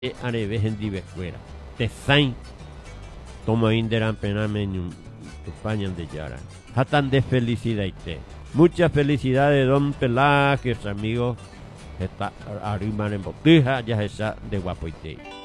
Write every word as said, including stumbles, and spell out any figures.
e areves di becuera. Te zain, tomo inderan penamen España de Yara. Hatan de felicidad y te. Muchas felicidades, don Peláez, amigos. Está arriba en botija, ya esa de Guapoite.